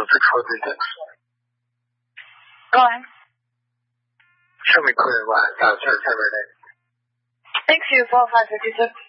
difficulty next. Go on. Show me clear line. South Church every day. Thank you, 4556.